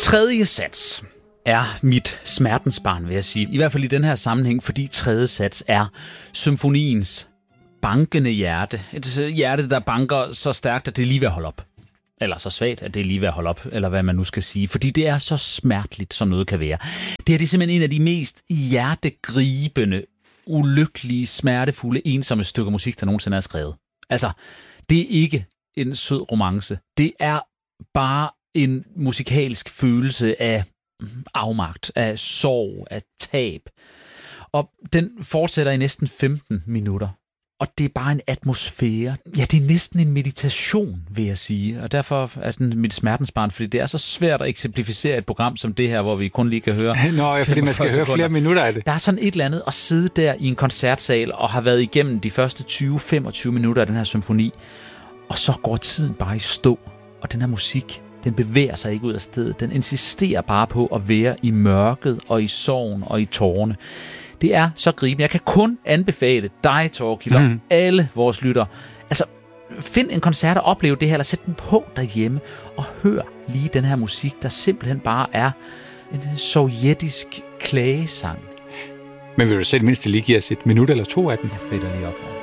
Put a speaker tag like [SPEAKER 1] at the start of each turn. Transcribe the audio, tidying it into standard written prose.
[SPEAKER 1] Tredje sats er mit smertensbarn, vil jeg sige. I hvert fald i den her sammenhæng, fordi tredje sats er symfoniens bankende hjerte. Et hjerte, der banker så stærkt, at det er lige ved at holde op. Eller så svagt, at det er lige ved at holde op, eller hvad man nu skal sige. Fordi det er så smerteligt, som noget kan være. Det er simpelthen en af de mest hjertegribende, ulykkelige, smertefulde, ensomme stykker musik, der nogensinde er skrevet. Altså, det er ikke en sød romance. Det er bare en musikalsk følelse af afmagt, af sorg, af tab. Og den fortsætter i næsten 15 minutter. Og det er bare en atmosfære. Ja, det er næsten en meditation, vil jeg sige. Og derfor er den mit smertensbarn, fordi det er så svært at eksemplificere et program som det her, hvor vi kun lige kan høre.
[SPEAKER 2] Nå, ja, fordi man skal høre flere minutter af det.
[SPEAKER 1] Der er sådan et eller andet at sidde der i en koncertsal og har været igennem de første 20-25 minutter af den her symfoni. Og så går tiden bare i stå. Og den her musik, den bevæger sig ikke ud af stedet. Den insisterer bare på at være i mørket og i sorgen og i tårerne. Det er så gribende. Jeg kan kun anbefale dig, Thorkild, og alle vores lyttere. Altså, find en koncert og opleve det her, eller sæt den på derhjemme, og hør lige den her musik, der simpelthen bare er en sovjetisk klagesang.
[SPEAKER 2] Men vil du selv mindst lige give os et minut eller to af den?
[SPEAKER 1] Jeg fader lige op.